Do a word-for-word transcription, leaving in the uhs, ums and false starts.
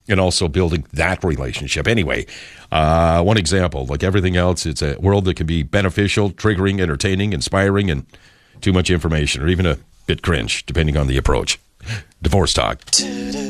and also building that relationship. Anyway, uh, one example, like everything else, it's a world that can be beneficial, triggering, entertaining, inspiring, and too much information, or even a bit cringe, depending on the approach. Divorce Talk.